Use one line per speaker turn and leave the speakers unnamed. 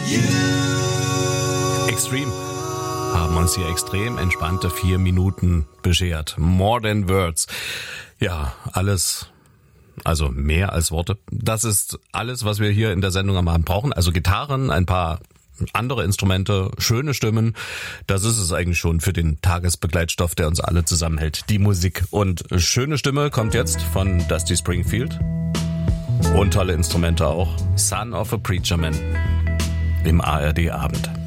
Extreme haben uns hier extrem entspannte 4 Minuten beschert. More than words. Ja, alles, also mehr als Worte. Das ist alles, was wir hier in der Sendung am Abend brauchen. Also Gitarren, ein paar andere Instrumente, schöne Stimmen. Das ist es eigentlich schon für den Tagesbegleitstoff, der uns alle zusammenhält. Die Musik. Und schöne Stimme kommt jetzt von Dusty Springfield. Und tolle Instrumente auch. Son of a Preacher Man im ARD Abend.